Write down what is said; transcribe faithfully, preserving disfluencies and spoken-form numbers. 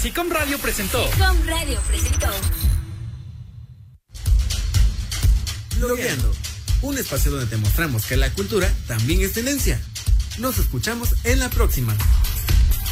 Hicom Radio presentó. Hicom Radio presentó. Blogueando, un espacio donde te mostramos que la cultura también es tendencia. Nos escuchamos en la próxima.